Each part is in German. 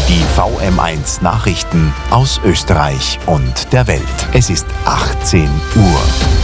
Die VM1 Nachrichten aus Österreich und der Welt. Es ist 18 Uhr.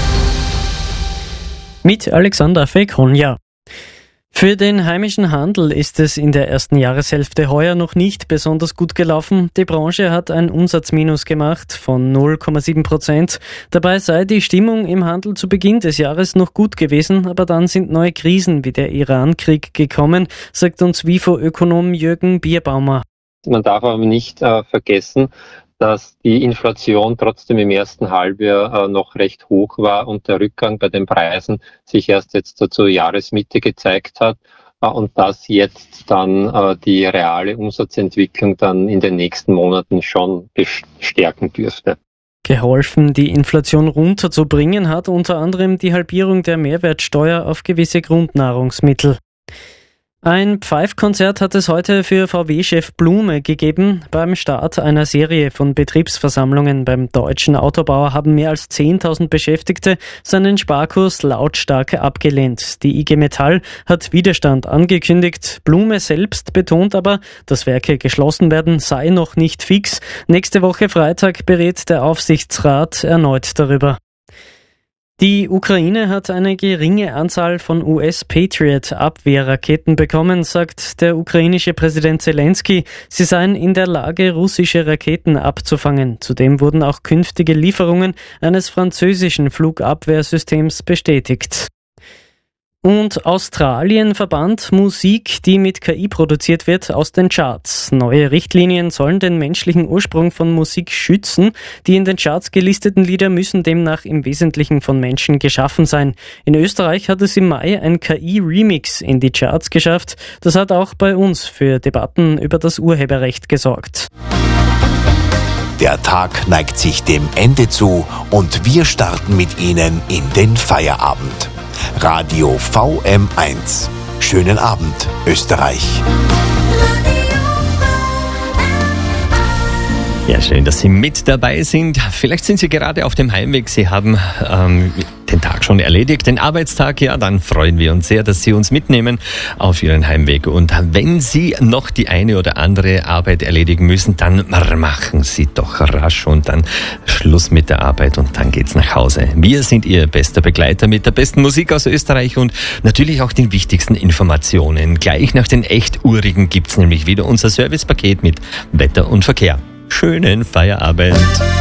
Mit Alexander Fekonja. Für den heimischen Handel ist es in der ersten Jahreshälfte heuer noch nicht besonders gut gelaufen. Die Branche hat ein Umsatzminus gemacht von 0,7%. Dabei sei die Stimmung im Handel zu Beginn des Jahres noch gut gewesen, aber dann sind neue Krisen wie der Iran-Krieg gekommen, sagt uns WIFO-Ökonom Jürgen Bierbaumer. Man darf aber nicht vergessen, dass die Inflation trotzdem im ersten Halbjahr noch recht hoch war und der Rückgang bei den Preisen sich erst jetzt zur Jahresmitte gezeigt hat und dass jetzt dann die reale Umsatzentwicklung dann in den nächsten Monaten schon bestärken dürfte. Geholfen, die Inflation runterzubringen, hat unter anderem die Halbierung der Mehrwertsteuer auf gewisse Grundnahrungsmittel. Ein Pfeifkonzert hat es heute für VW-Chef Blume gegeben. Beim Start einer Serie von Betriebsversammlungen beim deutschen Autobauer haben mehr als 10.000 Beschäftigte seinen Sparkurs lautstark abgelehnt. Die IG Metall hat Widerstand angekündigt. Blume selbst betont aber, dass Werke geschlossen werden, sei noch nicht fix. Nächste Woche Freitag berät der Aufsichtsrat erneut darüber. Die Ukraine hat eine geringe Anzahl von US-Patriot-Abwehrraketen bekommen, sagt der ukrainische Präsident Zelensky. Sie seien in der Lage, russische Raketen abzufangen. Zudem wurden auch künftige Lieferungen eines französischen Flugabwehrsystems bestätigt. Und Australien verbannt Musik, die mit KI produziert wird, aus den Charts. Neue Richtlinien sollen den menschlichen Ursprung von Musik schützen. Die in den Charts gelisteten Lieder müssen demnach im Wesentlichen von Menschen geschaffen sein. In Österreich hat es im Mai ein KI-Remix in die Charts geschafft. Das hat auch bei uns für Debatten über das Urheberrecht gesorgt. Der Tag neigt sich dem Ende zu und wir starten mit Ihnen in den Feierabend. Radio VM1. Schönen Abend, Österreich. Ja, schön, dass Sie mit dabei sind. Vielleicht sind Sie gerade auf dem Heimweg. Sie haben den Tag schon erledigt, den Arbeitstag. Ja, dann freuen wir uns sehr, dass Sie uns mitnehmen auf Ihren Heimweg. Und wenn Sie noch die eine oder andere Arbeit erledigen müssen, dann machen Sie doch rasch und dann Schluss mit der Arbeit und dann geht's nach Hause. Wir sind Ihr bester Begleiter mit der besten Musik aus Österreich und natürlich auch den wichtigsten Informationen. Gleich nach den Echt-Urigen gibt's nämlich wieder unser Servicepaket mit Wetter und Verkehr. Schönen Feierabend.